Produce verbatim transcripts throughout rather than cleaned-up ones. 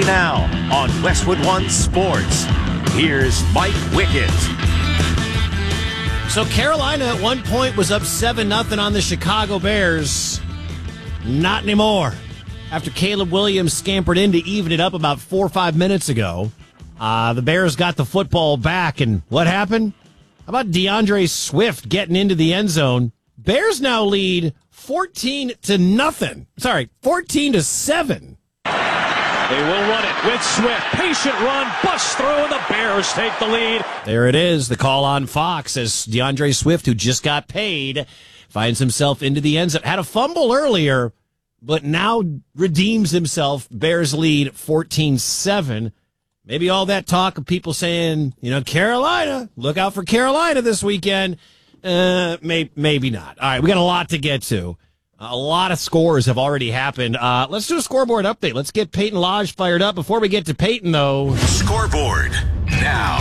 now on Westwood One Sports. Here's Mike Wickett. So Carolina at one point was up seven nothing on the Chicago Bears. Not anymore. After Caleb Williams scampered in to even it up about four or five minutes ago, uh, the Bears got the football back, and what happened? How about DeAndre Swift getting into the end zone? Bears now lead fourteen to nothing. Sorry, fourteen to seven. They will run it with Swift. Patient run, bust through, and the Bears take the lead. There it is, the call on Fox as DeAndre Swift, who just got paid, finds himself into the end zone. Had a fumble earlier, but now redeems himself. Bears lead fourteen seven. Maybe all that talk of people saying, you know, Carolina, look out for Carolina this weekend. Uh, may, maybe not. All right, we got a lot to get to. A lot of scores have already happened. Uh, let's do a scoreboard update. Let's get Peyton Lodge fired up. Before we get to Peyton, though. Scoreboard now.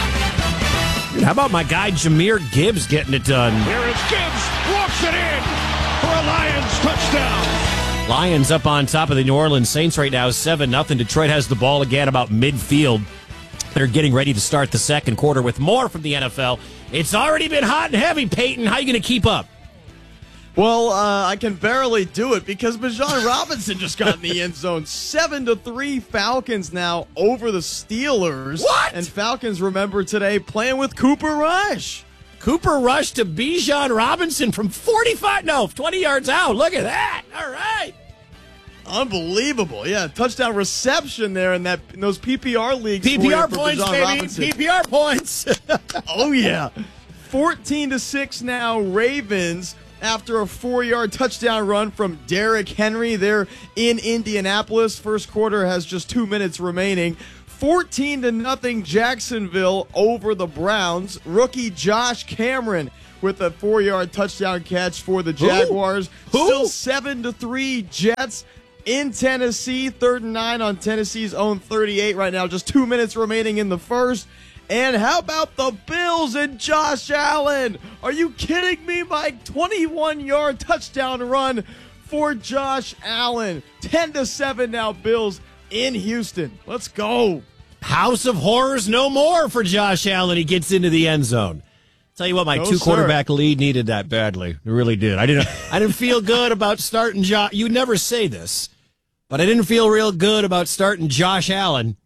Dude, how about my guy Jahmyr Gibbs getting it done? Here is Gibbs, walks it in for a Lions touchdown. Lions up on top of the New Orleans Saints right now, seven nothing. Detroit has the ball again about midfield. They're getting ready to start the second quarter with more from the N F L. It's already been hot and heavy, Peyton. How are you going to keep up? Well, uh, I can barely do it because Bijan Robinson just got in the end zone. Seven to three Falcons now over the Steelers. What? And Falcons, remember today, playing with Cooper Rush. Cooper Rush to Bijan Robinson from forty-five, no, twenty yards out. Look at that. All right. Unbelievable. Yeah, touchdown reception there in that in those P P R leagues. P P R for points, Bijan baby. Robinson. P P R points. Oh, yeah. fourteen to six now, Ravens. After a four-yard touchdown run from Derrick Henry, they're in Indianapolis. First quarter has just two minutes remaining. fourteen to nothing Jacksonville over the Browns. Rookie Josh Cameron with a four-yard touchdown catch for the Jaguars. Who? Who? Still seven to three Jets in Tennessee. Third and nine on Tennessee's own thirty-eight right now. Just two minutes remaining in the first. And how about the Bills and Josh Allen? Are you kidding me, Mike? twenty-one-yard touchdown run for Josh Allen. ten to seven now, Bills in Houston. Let's go. House of Horrors no more for Josh Allen. He gets into the end zone. Tell you what, my No, two sir. quarterback lead needed that badly. It really did. I didn't. I didn't feel good about starting Josh. You never say this, but I didn't feel real good about starting Josh Allen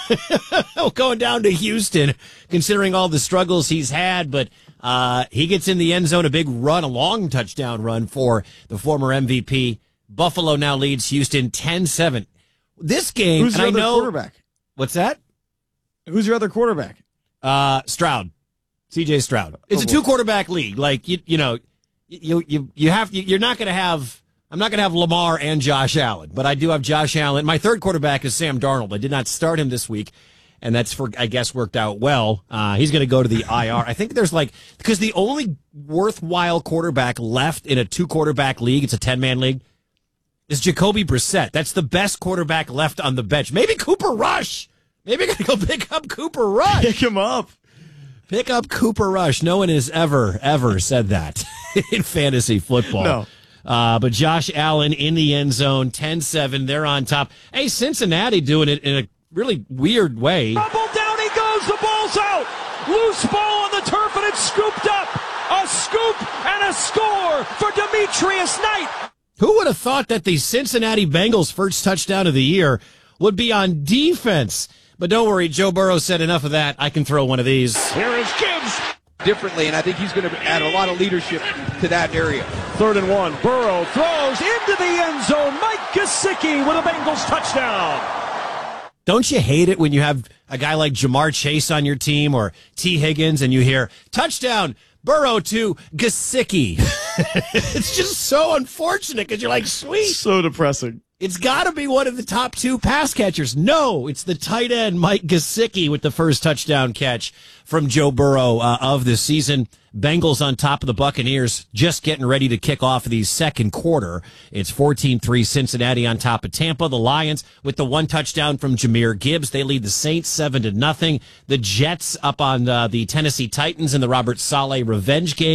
going down to Houston, considering all the struggles he's had. But uh, he gets in the end zone, a big run, a long touchdown run for the former M V P. Buffalo now leads Houston ten seven. This game, Who's and your I other know quarterback? What's that? Who's your other quarterback? Uh, Stroud, C J Stroud. It's Oh, a boy. two quarterback league. Like you, you know, you you you have you're not going to have. I'm not going to have Lamar and Josh Allen, but I do have Josh Allen. My third quarterback is Sam Darnold. I did not start him this week, and that's for I guess worked out well. Uh, he's going to go to the I R. I think there's like because the only worthwhile quarterback left in a two quarterback league, it's a ten man league, is Jacoby Brissett. That's the best quarterback left on the bench. Maybe Cooper Rush. Maybe I got to go pick up Cooper Rush. Pick him up. Pick up Cooper Rush. No one has ever, ever said that in fantasy football. No. Uh, but Josh Allen in the end zone, ten seven. They're on top. Hey, Cincinnati doing it in a really weird way. Bubble down he goes. The ball's out. Loose ball on the turf, and it's scooped up. A scoop and a score for Demetrius Knight. Who would have thought that the Cincinnati Bengals' first touchdown of the year would be on defense? But don't worry, Joe Burrow said enough of that. I can throw one of these. Here is Gibbs. Differently, and I think he's going to add a lot of leadership to that area. Third and one. Burrow throws into the end zone. Mike Gesicki with a Bengals touchdown. Don't you hate it when you have a guy like Jamar Chase on your team or T. Higgins and you hear, touchdown, Burrow to Gesicki? It's just so unfortunate because you're like, sweet. So depressing. It's got to be one of the top two pass catchers. No, it's the tight end, Mike Gesicki, with the first touchdown catch from Joe Burrow uh, of the season. Bengals on top of the Buccaneers, just getting ready to kick off the second quarter. It's fourteen three Cincinnati on top of Tampa. The Lions with the one touchdown from Jahmyr Gibbs. They lead the Saints seven to nothing. The Jets up on uh, the Tennessee Titans in the Robert Saleh revenge game.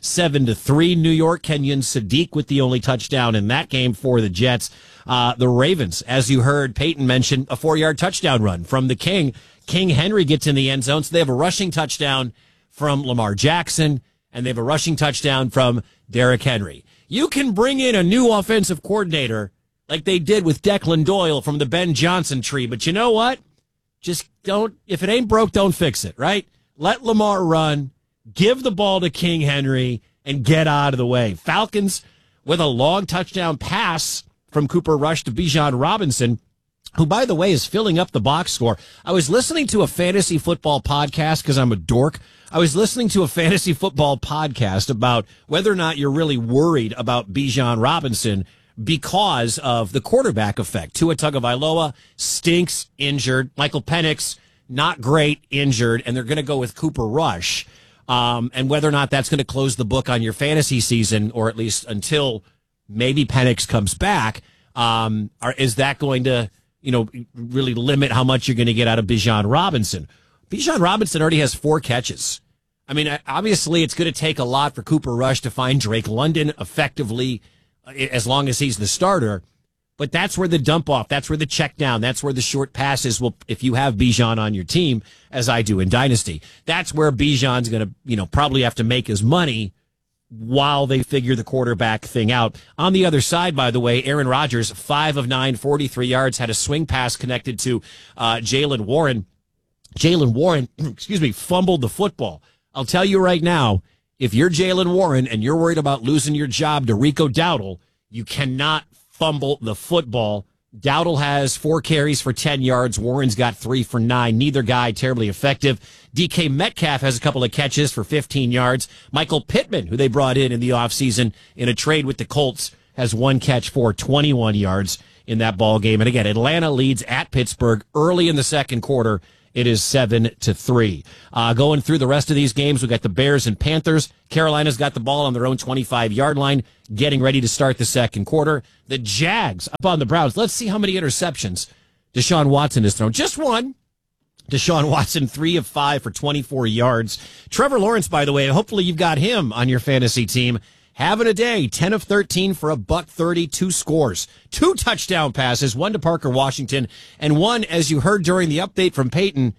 seven to three. New York, Kenyon Sadiq with the only touchdown in that game for the Jets. Uh, the Ravens, as you heard Peyton mention, a four-yard touchdown run from the King. King Henry gets in the end zone, so they have a rushing touchdown from Lamar Jackson, and they have a rushing touchdown from Derrick Henry. You can bring in a new offensive coordinator like they did with Declan Doyle from the Ben Johnson tree, but you know what? Just don't, if it ain't broke, don't fix it, right? Let Lamar run, give the ball to King Henry, and get out of the way. Falcons with a long touchdown pass from Cooper Rush to Bijan Robinson, who, by the way, is filling up the box score. I was listening to a fantasy football podcast because I'm a dork. I was listening to a fantasy football podcast about whether or not you're really worried about Bijan Robinson because of the quarterback effect. Tua Tagovailoa stinks, injured. Michael Penix, not great, injured. And they're going to go with Cooper Rush. Um, and whether or not that's going to close the book on your fantasy season, or at least until maybe Penix comes back, um, or is that going to, you know, really limit how much you're going to get out of Bijan Robinson? Bijan Robinson already has four catches. I mean, obviously it's going to take a lot for Cooper Rush to find Drake London effectively as long as he's the starter. But that's where the dump off, that's where the check down, that's where the short passes will, if you have Bijan on your team, as I do in Dynasty, that's where Bijan's going to, you know, probably have to make his money while they figure the quarterback thing out. On the other side, by the way, Aaron Rodgers, five of nine, forty-three yards, had a swing pass connected to uh, Jaylen Warren. Jaylen Warren, excuse me, fumbled the football. I'll tell you right now, if you're Jaylen Warren and you're worried about losing your job to Rico Dowdle, you cannot fumble the football. Dowdle has four carries for ten yards. Warren's got three for nine. Neither guy terribly effective. D K Metcalf has a couple of catches for fifteen yards. Michael Pittman, who they brought in in the offseason in a trade with the Colts, has one catch for twenty-one yards in that ball game. And again, Atlanta leads at Pittsburgh early in the second quarter. It is seven to three. Uh, going through the rest of these games, we got the Bears and Panthers. Carolina's got the ball on their own twenty-five yard line, getting ready to start the second quarter. The Jags up on the Browns. Let's see how many interceptions Deshaun Watson has thrown. Just one. Deshaun Watson, three of five for twenty-four yards. Trevor Lawrence, by the way, hopefully you've got him on your fantasy team. Having a day, ten of thirteen for a buck thirty, two scores, two touchdown passes, one to Parker Washington, and one, as you heard during the update from Peyton,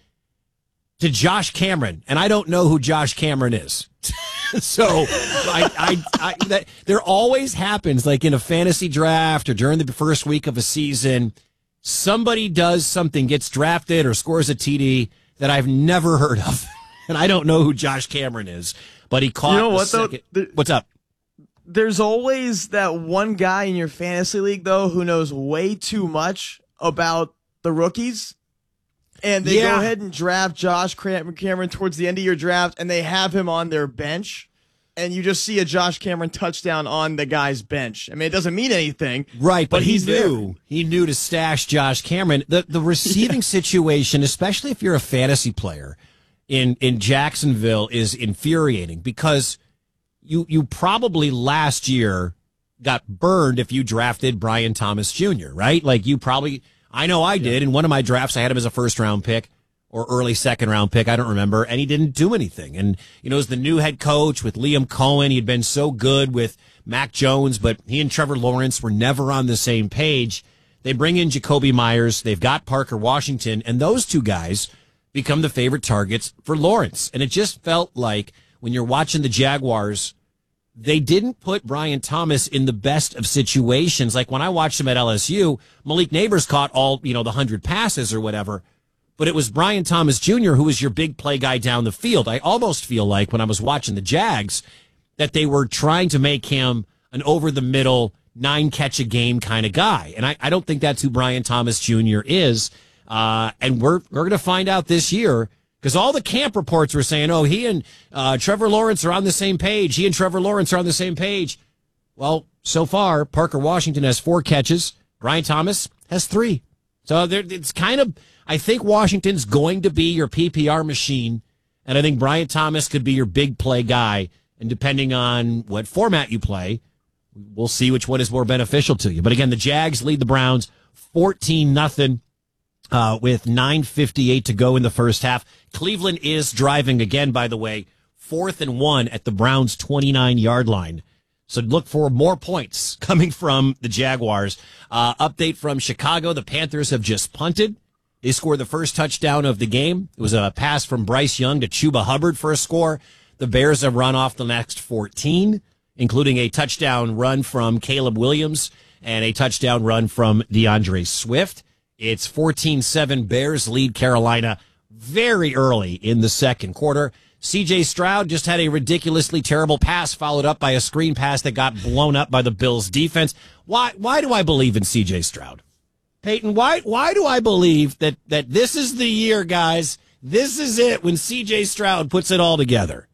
to Josh Cameron. And I don't know who Josh Cameron is. so I, I, I, that, there always happens, like in a fantasy draft or during the first week of a season, somebody does something, gets drafted or scores a T D that I've never heard of. And I don't know who Josh Cameron is, but he caught you know the what, second. though? The- What's up? There's always that one guy in your fantasy league, though, who knows way too much about the rookies. And they Yeah. go ahead and draft Josh Cameron towards the end of your draft, and they have him on their bench. And you just see a Josh Cameron touchdown on the guy's bench. I mean, it doesn't mean anything. Right, but, but he he's knew. there. He knew to stash Josh Cameron. The the receiving situation, especially if you're a fantasy player in, in Jacksonville, is infuriating because You you probably last year got burned if you drafted Brian Thomas Junior, right? Like you probably, I know I did. In one of my drafts, I had him as a first round pick or early second round pick. I don't remember. And he didn't do anything. And, you know, as the new head coach with Liam Cohen, he had been so good with Mac Jones, but he and Trevor Lawrence were never on the same page. They bring in Jacoby Myers. They've got Parker Washington, and those two guys become the favorite targets for Lawrence. And it just felt like when you're watching the Jaguars, they didn't put Brian Thomas in the best of situations. Like when I watched him at L S U, Malik Neighbors caught all, you know, the hundred passes or whatever, but it was Brian Thomas Junior who was your big play guy down the field. I almost feel like when I was watching the Jags that they were trying to make him an over the middle, nine catch a game kind of guy. And I, I don't think that's who Brian Thomas Junior is. Uh, and we're, we're going to find out this year. Because all the camp reports were saying, oh, he and uh, Trevor Lawrence are on the same page. He and Trevor Lawrence are on the same page. Well, so far, Parker Washington has four catches. Brian Thomas has three. So there, it's kind of, I think Washington's going to be your P P R machine. And I think Brian Thomas could be your big play guy. And depending on what format you play, we'll see which one is more beneficial to you. But again, the Jags lead the Browns fourteen nothing. Uh, with nine fifty-eight to go in the first half. Cleveland is driving again, by the way, fourth and one at the Browns' twenty-nine-yard line. So look for more points coming from the Jaguars. Uh, update from Chicago. The Panthers have just punted. They scored the first touchdown of the game. It was a pass from Bryce Young to Chuba Hubbard for a score. The Bears have run off the next fourteen, including a touchdown run from Caleb Williams and a touchdown run from DeAndre Swift. It's fourteen seven. Bears lead Carolina very early in the second quarter. C J Stroud just had a ridiculously terrible pass followed up by a screen pass that got blown up by the Bills defense. Why, why do I believe in C J Stroud? Peyton, why, why do I believe that, that this is the year, guys? This is it when C J Stroud puts it all together.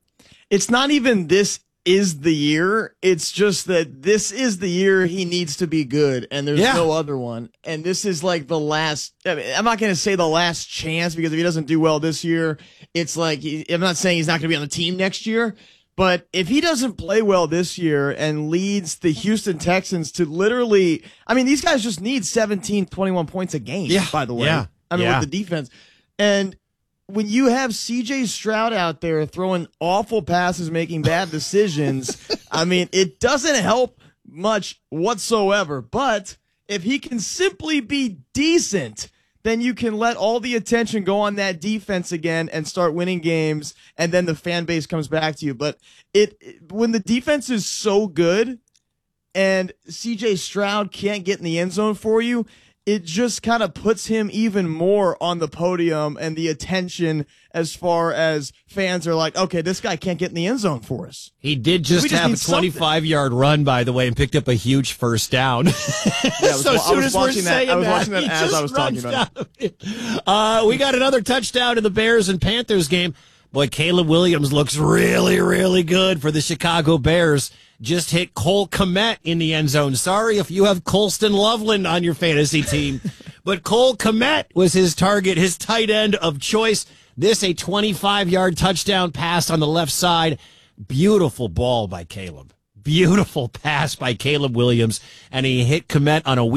It's not even this is the year. It's just that this is the year he needs to be good, and there's Yeah. no other one. And this is like the last, I mean, I'm not going to say the last chance, because if he doesn't do well this year, it's like, he, I'm not saying he's not going to be on the team next year, but if he doesn't play well this year and leads the Houston Texans to literally, I mean, these guys just need seventeen, twenty-one points a game, Yeah. by the way. Yeah. I mean, Yeah. with the defense. And when you have C J Stroud out there throwing awful passes, making bad decisions, I mean, it doesn't help much whatsoever. But if he can simply be decent, then you can let all the attention go on that defense again and start winning games, and then the fan base comes back to you. But it, it when the defense is so good and C J Stroud can't get in the end zone for you, it just kind of puts him even more on the podium and the attention, as far as fans are like, okay, this guy can't get in the end zone for us. He did just, We just have need a twenty-five-yard run, by the way, and picked up a huge first down. Yeah, I was, so I as soon was as we're watching that. saying I was that, watching that he as just I was talking runs about it. down. Uh, we got another touchdown in the Bears and Panthers game. Boy, Caleb Williams looks really, really good for the Chicago Bears. Just hit Cole Kmet in the end zone. Sorry if you have Colston Loveland on your fantasy team, but Cole Kmet was his target, his tight end of choice. This a twenty-five-yard touchdown pass on the left side. Beautiful ball by Caleb. Beautiful pass by Caleb Williams, and he hit Kmet on a